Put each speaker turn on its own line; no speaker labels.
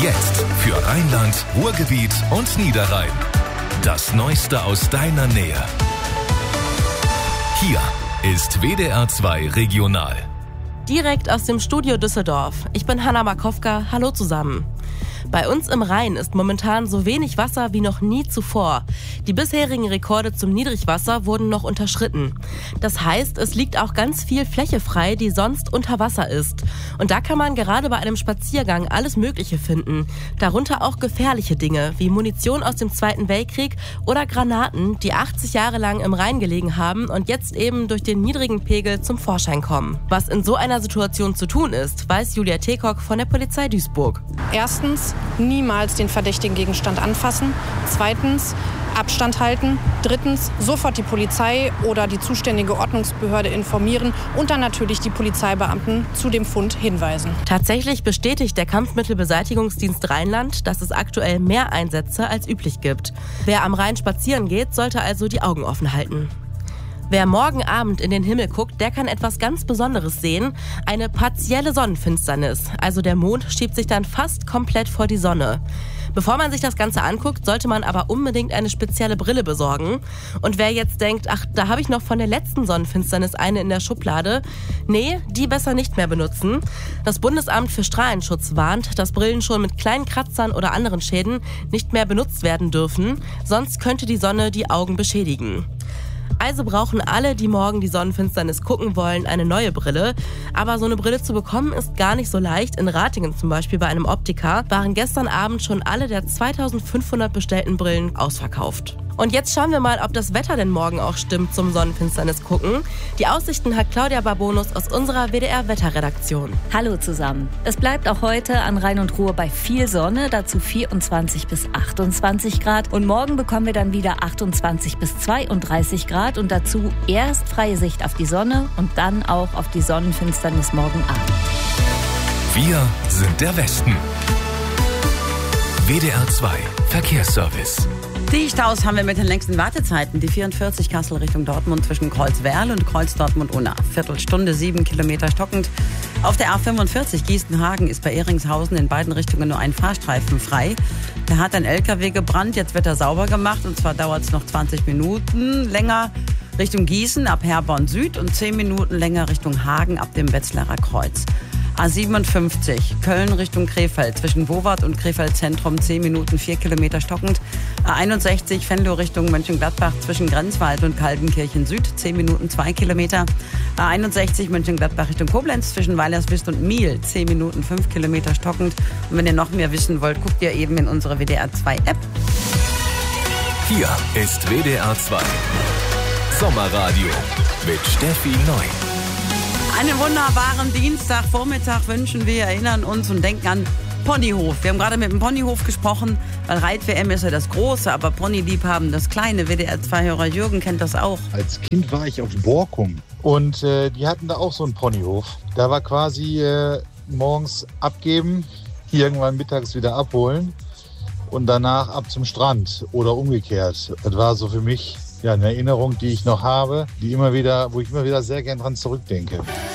Jetzt für Rheinland, Ruhrgebiet und Niederrhein. Das Neueste aus deiner Nähe. Hier ist WDR 2 Regional.
Direkt aus dem Studio Düsseldorf. Ich bin Hanna Markowka. Hallo zusammen. Bei uns im Rhein ist momentan so wenig Wasser wie noch nie zuvor. Die bisherigen Rekorde zum Niedrigwasser wurden noch unterschritten. Das heißt, es liegt auch ganz viel Fläche frei, die sonst unter Wasser ist. Und da kann man gerade bei einem Spaziergang alles Mögliche finden. Darunter auch gefährliche Dinge, wie Munition aus dem Zweiten Weltkrieg oder Granaten, die 80 Jahre lang im Rhein gelegen haben und jetzt eben durch den niedrigen Pegel zum Vorschein kommen. Was in so einer Situation zu tun ist, weiß Julia Tekok von der Polizei Duisburg.
Erstens, niemals den verdächtigen Gegenstand anfassen. Zweitens, Abstand halten. Drittens, sofort die Polizei oder die zuständige Ordnungsbehörde informieren und dann natürlich die Polizeibeamten zu dem Fund hinweisen.
Tatsächlich bestätigt der Kampfmittelbeseitigungsdienst Rheinland, dass es aktuell mehr Einsätze als üblich gibt. Wer am Rhein spazieren geht, sollte also die Augen offen halten. Wer morgen Abend in den Himmel guckt, der kann etwas ganz Besonderes sehen. Eine partielle Sonnenfinsternis. Also der Mond schiebt sich dann fast komplett vor die Sonne. Bevor man sich das Ganze anguckt, sollte man aber unbedingt eine spezielle Brille besorgen. Und wer jetzt denkt, ach, da habe ich noch von der letzten Sonnenfinsternis eine in der Schublade. Nee, die besser nicht mehr benutzen. Das Bundesamt für Strahlenschutz warnt, dass Brillen schon mit kleinen Kratzern oder anderen Schäden nicht mehr benutzt werden dürfen. Sonst könnte die Sonne die Augen beschädigen. Also brauchen alle, die morgen die Sonnenfinsternis gucken wollen, eine neue Brille. Aber so eine Brille zu bekommen ist gar nicht so leicht. In Ratingen zum Beispiel bei einem Optiker waren gestern Abend schon alle der 2500 bestellten Brillen ausverkauft. Und jetzt schauen wir mal, ob das Wetter denn morgen auch stimmt zum Sonnenfinsternis gucken. Die Aussichten hat Claudia Barbonus aus unserer WDR-Wetterredaktion.
Hallo zusammen. Es bleibt auch heute an Rhein und Ruhr bei viel Sonne, dazu 24 bis 28 Grad. Und morgen bekommen wir dann wieder 28 bis 32 Grad und dazu erst freie Sicht auf die Sonne und dann auch auf die Sonnenfinsternis morgen Abend.
Wir sind der Westen. WDR 2 Verkehrsservice.
Die Staus haben wir mit den längsten Wartezeiten. Die 44 Kassel Richtung Dortmund zwischen Kreuzwerl und Kreuz-Dortmund-Unna. Viertelstunde, 7 Kilometer stockend. Auf der A45 Gießen-Hagen ist bei Ehringshausen in beiden Richtungen nur ein Fahrstreifen frei. Da hat ein LKW gebrannt, jetzt wird er sauber gemacht und zwar dauert es noch 20 Minuten länger Richtung Gießen ab Herborn Süd und 10 Minuten länger Richtung Hagen ab dem Wetzlarer Kreuz. A57 Köln Richtung Krefeld zwischen Wowart und Krefeld Zentrum 10 Minuten 4 Kilometer stockend. A61 Venlo Richtung Mönchengladbach zwischen Grenzwald und Kaldenkirchen Süd 10 Minuten 2 Kilometer. A61 Mönchengladbach Richtung Koblenz zwischen Weilerswist und Miel 10 Minuten 5 Kilometer stockend. Und wenn ihr noch mehr wissen wollt, guckt ihr eben in unsere WDR 2 App.
Hier ist WDR 2 Sommerradio mit Steffi Neu.
Einen wunderbaren Dienstagvormittag wünschen wir, erinnern uns und denken an Ponyhof. Wir haben gerade mit dem Ponyhof gesprochen, weil Reit-WM ist ja das Große, aber Ponyliebhaben das Kleine. WDR-2-Hörer Jürgen kennt das auch.
Als Kind war ich auf Borkum und die hatten da auch so einen Ponyhof. Da war quasi morgens abgeben, irgendwann mittags wieder abholen und danach ab zum Strand oder umgekehrt. Das war so für mich eine Erinnerung, die ich noch habe, wo ich immer wieder sehr gern dran zurückdenke.